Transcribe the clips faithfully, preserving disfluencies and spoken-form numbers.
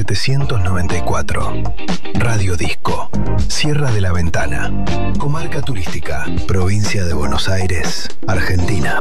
setecientos noventa y cuatro. Radio Disco. Sierra de la Ventana. Comarca turística. Provincia de Buenos Aires, Argentina.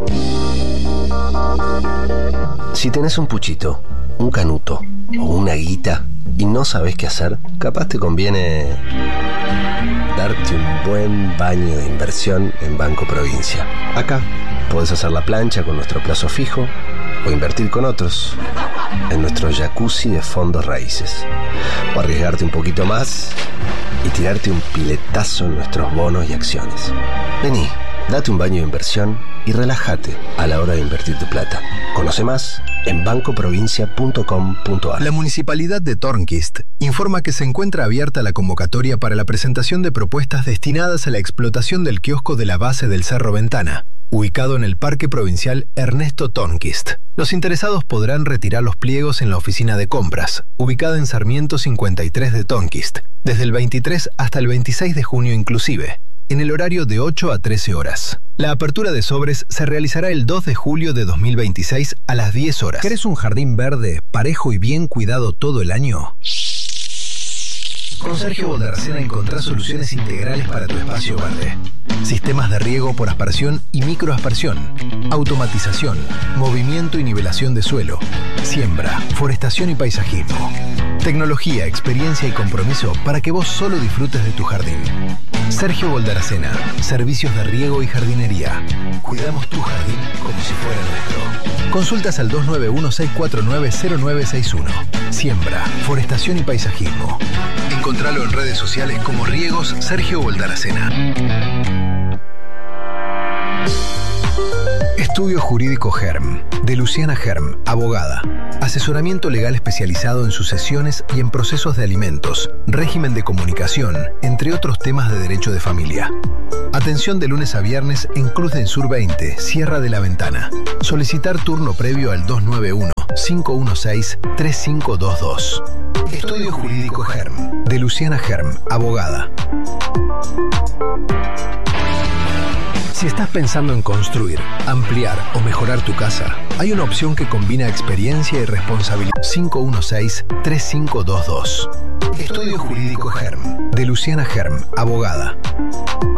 Si tenés un puchito, un canuto o una guita y no sabés qué hacer, capaz te conviene darte un buen baño de inversión en Banco Provincia. Acá podés hacer la plancha con nuestro plazo fijo o invertir con otros en nuestro jacuzzi de fondos raíces, o arriesgarte un poquito más y tirarte un piletazo en nuestros bonos y acciones. Vení, date un baño de inversión y relájate a la hora de invertir tu plata. Conoce más en banco provincia punto com punto a r. La Municipalidad de Tornquist informa que se encuentra abierta la convocatoria para la presentación de propuestas destinadas a la explotación del kiosco de la base del Cerro Ventana, ubicado en el Parque Provincial Ernesto Tornquist. Los interesados podrán retirar los pliegos en la oficina de compras, ubicada en Sarmiento cincuenta y tres de Tornquist, desde el veintitrés hasta el veintiséis de junio inclusive, en el horario de ocho a trece horas. La apertura de sobres se realizará el dos de julio de dos mil veintiséis a las diez horas. ¿Querés un jardín verde, parejo y bien cuidado todo el año? Con Sergio Boldaracena encontrás soluciones integrales para tu espacio verde. Sistemas de riego por aspersión y microaspersión, automatización, movimiento y nivelación de suelo, siembra, forestación y paisajismo. Tecnología, experiencia y compromiso para que vos solo disfrutes de tu jardín. Sergio Boldaracena, servicios de riego y jardinería. Cuidamos tu jardín como si fuera nuestro. Consultas al dos nueve uno, seis cuatro nueve, cero nueve seis uno. Siembra, forestación y paisajismo. Encontralo en redes sociales como Riegos Sergio Boldaracena. Estudio Jurídico Germ, de Luciana Germ, abogada. Asesoramiento legal especializado en sucesiones y en procesos de alimentos, régimen de comunicación, entre otros temas de derecho de familia. Atención de lunes a viernes en Cruz del Sur veinte, Sierra de la Ventana. Solicitar turno previo al dos nueve uno, cinco uno seis, tres cinco dos dos. Estudio Jurídico Germ, de Luciana Germ, abogada. Si estás pensando en construir, ampliar o mejorar tu casa, hay una opción que combina experiencia y responsabilidad. cinco uno seis, tres cinco dos dos. Estudio Jurídico Germ, de Luciana Germ, abogada.